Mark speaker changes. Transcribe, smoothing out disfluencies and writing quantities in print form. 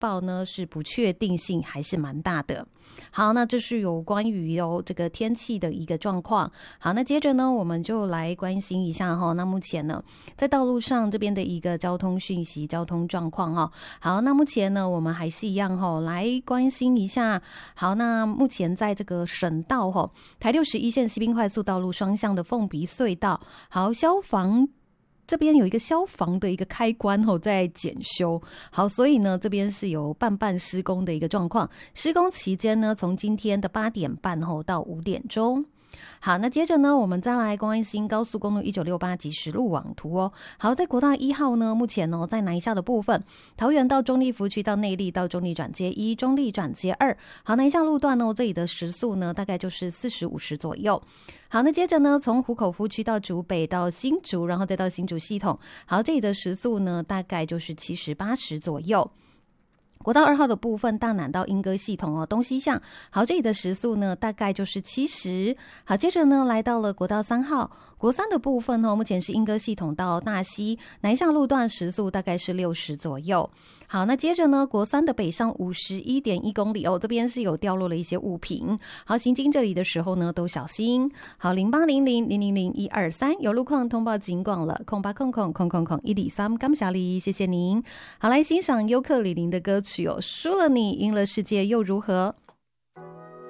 Speaker 1: 报呢是不确定性还是蛮大的。好，那这是有关于这个天气的一个状况。好，那接着呢我们就来关心一下那目前呢在道路上这边的一个交通讯息、交通状况好，那目前呢我们还是一样来关心一下。好，那目前在这个省道台61线西滨快速道路双向的凤鼻隧道，好，消防这边有一个消防的一个开关在检修。好，所以呢这边是有半施工的一个状况，施工期间呢从今天的8点半到5点钟。好，那接着呢我们再来关心高速公路1968即时路网图好，在国道1号呢目前在南下的部分，桃园到中立福区到内坜到中立转接1、中立转接2。好，南下路段这里的时速呢大概就是40、50左右。好，那接着呢从湖口夫区到竹北到新竹，然后再到新竹系统，好，这里的时速呢大概就是70、80左右。国道2号的部分，大南到莺歌系统东西向，好，这里的时速呢大概就是70。好，接着呢来到了国道3号，国3的部分目前是莺歌系统到大溪，南下路段时速大概是60左右。好，那接着呢国3的北上51.1公里这边是有掉落了一些物品。好，行经这里的时候呢都小心。好，0800000123有路况通报警广了，0800000123，感谢你，谢谢您。好，来欣赏尤克里里的歌曲输了你赢了世界又如何。